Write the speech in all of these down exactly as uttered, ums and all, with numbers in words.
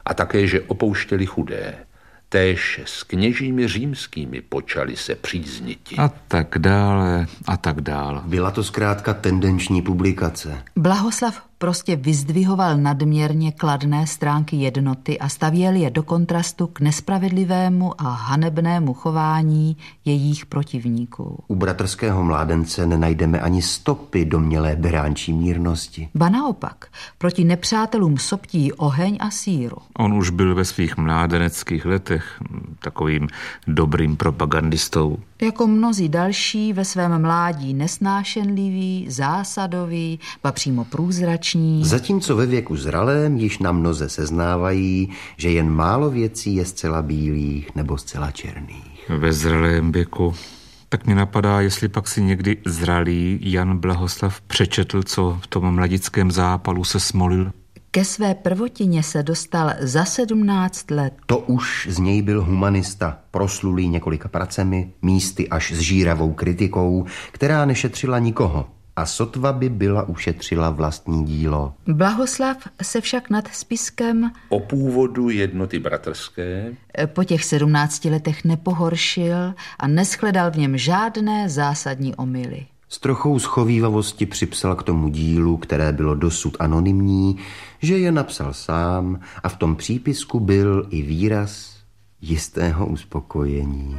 A také, že opouštěli chudé. Též s kněžími římskými počali se přízniti. A tak dále, a tak dále. Byla to zkrátka tendenční publikace. Blahoslav prostě vyzdvihoval nadměrně kladné stránky jednoty a stavěl je do kontrastu k nespravedlivému a hanebnému chování jejich protivníků. U bratrského mládence nenajdeme ani stopy domnělé beránčí mírnosti. Ba naopak, proti nepřátelům soptí oheň a síru. On už byl ve svých mládeneckých letech takovým dobrým propagandistou. Jako mnozí další ve svém mládí nesnášenlivý, zásadový, ba přímo průzračný. Zatímco ve věku zralém již na mnoze seznávají, že jen málo věcí je zcela bílých nebo zcela černých. Ve zralém věku. Tak mě napadá, jestli pak si někdy zralý Jan Blahoslav přečetl, co v tom mladickém zápalu se smolil. Ke své prvotině se dostal za sedmnáct let. To už z něj byl humanista, proslulý několika pracemi, místy až s žíravou kritikou, která nešetřila nikoho. A sotva by byla ušetřila vlastní dílo. Blahoslav se však nad spiskem O původu jednoty bratrské po těch sedmnácti letech nepohoršil a neschledal v něm žádné zásadní omyly. S trochou schovívavosti připsal k tomu dílu, které bylo dosud anonymní, že je napsal sám a v tom přípisku byl i výraz jistého uspokojení.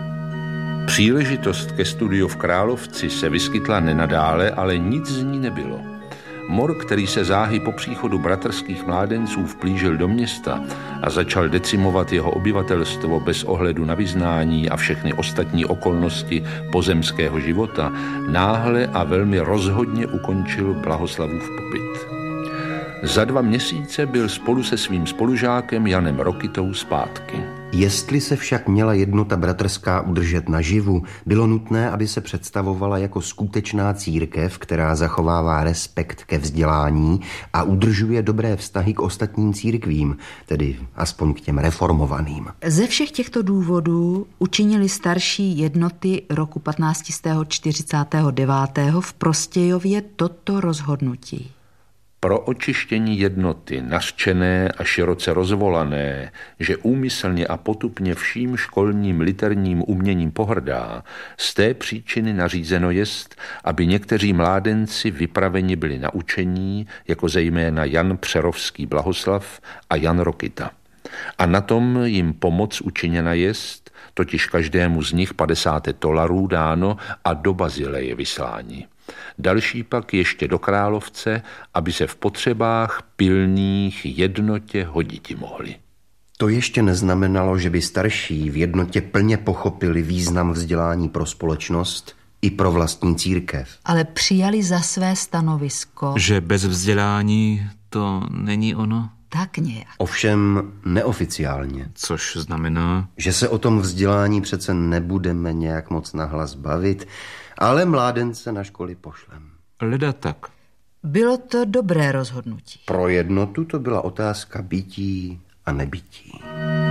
Příležitost ke studiu v Královci se vyskytla nenadále, ale nic z ní nebylo. Mor, který se záhy po příchodu bratrských mládenců vplížil do města a začal decimovat jeho obyvatelstvo bez ohledu na vyznání a všechny ostatní okolnosti pozemského života, náhle a velmi rozhodně ukončil Blahoslavův pobyt. Za dva měsíce byl spolu se svým spolužákem Janem Rokytou zpátky. Jestli se však měla jednota bratrská udržet naživu, bylo nutné, aby se představovala jako skutečná církev, která zachovává respekt ke vzdělání a udržuje dobré vztahy k ostatním církvím, tedy aspoň k těm reformovaným. Ze všech těchto důvodů učinili starší jednoty roku patnáct set čtyřicet devět v Prostějově toto rozhodnutí. Pro očištění jednoty, nařčené a široce rozvolané, že úmyslně a potupně vším školním literním uměním pohrdá, z té příčiny nařízeno jest, aby někteří mládenci vypraveni byli na učení, jako zejména Jan Přerovský Blahoslav a Jan Rokyta. A na tom jim pomoc učiněna jest, totiž každému z nich padesát tolarů dáno a do Bazileje vysláni. Další pak ještě do Královce, aby se v potřebách pilných jednotě hoditi mohli. To ještě neznamenalo, že by starší v jednotě plně pochopili význam vzdělání pro společnost i pro vlastní církev. Ale přijali za své stanovisko, Že bez vzdělání to není ono? tak nějak. Ovšem neoficiálně. Což znamená, Že se o tom vzdělání přece nebudeme nějak moc nahlas bavit, ale mládence na školy pošlem. leda tak. Bylo to dobré rozhodnutí. Pro jednotu to byla otázka bytí a nebytí.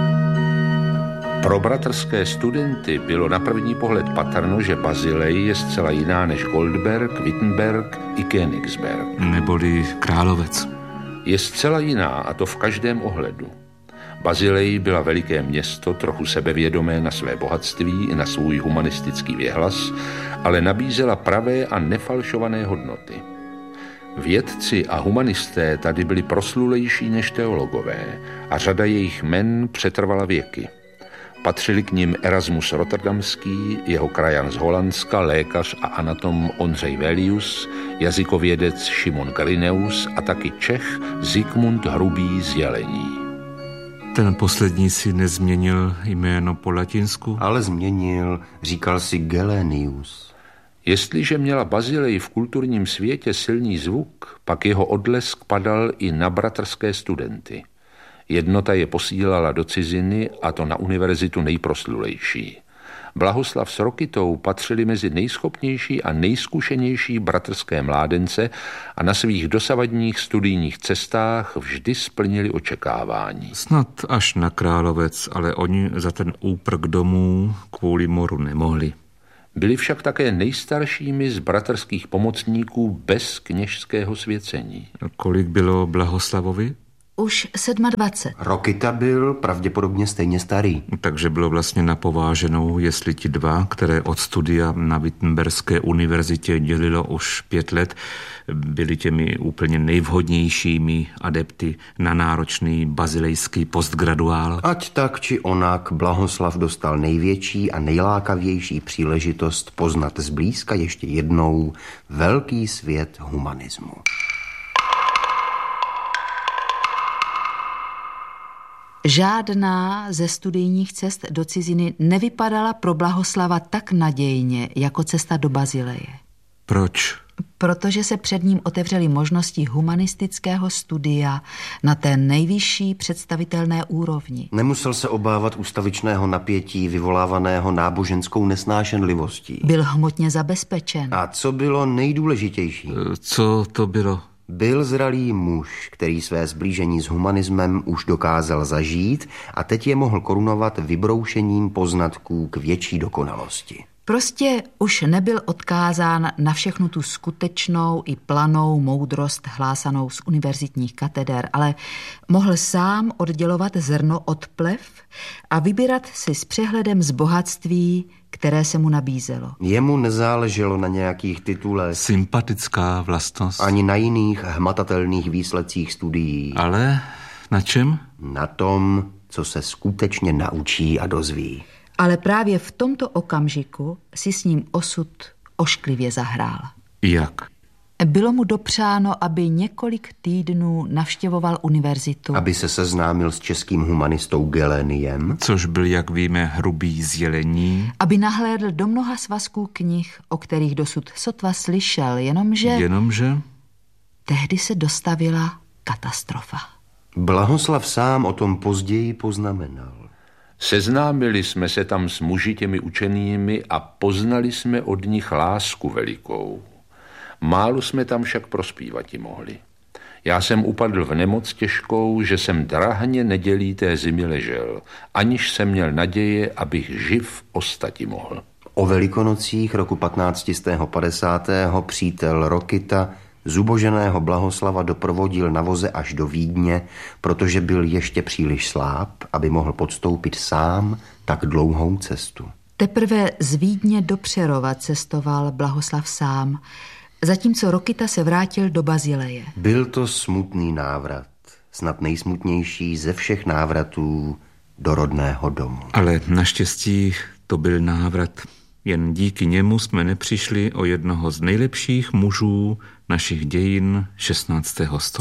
Pro bratrské studenty bylo na první pohled patrno, že Bazilej je zcela jiná než Goldberg, Wittenberg i Königsberg. Neboli Královec. Je zcela jiná, a to v každém ohledu. Bazilej byla veliké město, trochu sebevědomé na své bohatství i na svůj humanistický věhlas, ale nabízela pravé a nefalšované hodnoty. Vědci a humanisté tady byli proslulejší než teologové a řada jejich jmen přetrvala věky. Patřili k nim Erasmus Rotterdamský, jeho krajan z Holandska, lékař a anatom Ondřej Velius, jazykovědec Šimon Gryneus a taky Čech Zikmund Hrubý z Jelení. Ten poslední si nezměnil jméno po latinsku? Ale změnil, říkal si Gelenius. Jestliže měla Bazilej v kulturním světě silný zvuk, pak jeho odlesk padal i na bratrské studenty. Jednota je posílala do ciziny, a to na univerzitu nejproslulejší. Blahoslav s Rokytou patřili mezi nejschopnější a nejzkušenější bratrské mládence a na svých dosavadních studijních cestách vždy splnili očekávání. Snad až na Královec, ale oni za ten úprk domů kvůli moru nemohli. Byli však také nejstaršími z bratrských pomocníků bez kněžského svěcení. Kolik bylo Blahoslavovi? už dvacet sedm. Rokita byl pravděpodobně stejně starý. Takže bylo vlastně napováženou, jestli ti dva, které od studia na Wittenberské univerzitě dělilo už pět let, byli těmi úplně nejvhodnějšími adepty na náročný bazilejský postgraduál. Ať tak či onak, Blahoslav dostal největší a nejlákavější příležitost poznat zblízka ještě jednou velký svět humanismu. Žádná ze studijních cest do ciziny nevypadala pro Blahoslava tak nadějně jako cesta do Bazileje. Proč? Protože se před ním otevřely možnosti humanistického studia na té nejvyšší představitelné úrovni. Nemusel se obávat ustavičného napětí vyvolávaného náboženskou nesnášenlivostí. Byl hmotně zabezpečen. A co bylo nejdůležitější? Co to bylo? Byl zralý muž, který své zblížení s humanismem už dokázal zažít a teď je mohl korunovat vybroušením poznatků k větší dokonalosti. Prostě už nebyl odkázán na všechnu tu skutečnou i planou moudrost hlásanou z univerzitních kateder, ale mohl sám oddělovat zrno od plev a vybírat si s přehledem z bohatství, které se mu nabízelo. Jemu nezáleželo na nějakých titulech. Sympatická vlastnost. Ani na jiných hmatatelných výsledcích studií. Ale na čem? Na tom, co se skutečně naučí a dozví. Ale právě v tomto okamžiku si s ním osud ošklivě zahrál. Jak? Bylo mu dopřáno, aby několik týdnů navštěvoval univerzitu. Aby se seznámil s českým humanistou Geleniem. Což byl, jak víme, hrubý z Jelení. Aby nahlédl do mnoha svazků knih, o kterých dosud sotva slyšel, jenomže... Jenomže? Tehdy se dostavila katastrofa. Blahoslav sám o tom později poznamenal. Seznámili jsme se tam s muži těmi učenými a poznali jsme od nich lásku velikou. Málo jsme tam však prospívati mohli. Já jsem upadl v nemoc těžkou, že jsem drahně nedělí té zimy ležel, aniž jsem měl naděje, abych živ ostati mohl. O Velikonocích roku patnáct set padesát přítel Rokita zuboženého Blahoslava doprovodil na voze až do Vídně, protože byl ještě příliš sláb, aby mohl podstoupit sám tak dlouhou cestu. Teprve z Vídně do Přerova cestoval Blahoslav sám, zatímco Rokita se vrátil do Bazileje. Byl to smutný návrat, snad nejsmutnější ze všech návratů do rodného domu. Ale naštěstí to byl návrat. Jen díky němu jsme nepřišli o jednoho z nejlepších mužů našich dějin šestnáctého století.